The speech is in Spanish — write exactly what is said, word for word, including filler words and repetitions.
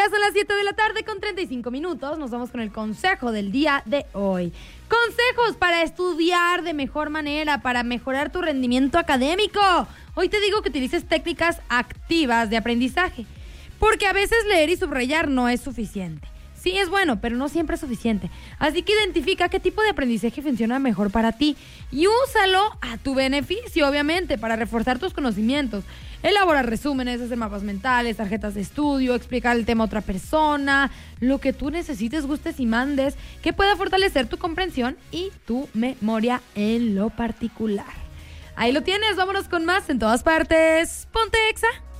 Ya son las siete de la tarde con treinta y cinco minutos. Nos vamos con el consejo del día de hoy. Consejos para estudiar de mejor manera, para mejorar tu rendimiento académico. Hoy te digo que utilices técnicas activas de aprendizaje, porque a veces leer y subrayar no es suficiente. Sí es bueno, pero no siempre es suficiente. Así que identifica qué tipo de aprendizaje funciona mejor para ti y úsalo a tu beneficio, obviamente, para reforzar tus conocimientos. Elabora resúmenes, hacer mapas mentales, tarjetas de estudio, explicar el tema a otra persona, lo que tú necesites, gustes y mandes, que pueda fortalecer tu comprensión y tu memoria en lo particular. Ahí lo tienes, vámonos con más en todas partes. Ponte Exa.